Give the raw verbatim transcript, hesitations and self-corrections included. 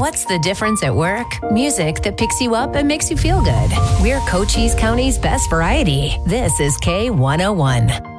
What's the difference at work? Music that picks you up and makes you feel good. We're Cochise County's best variety. This is K one oh one.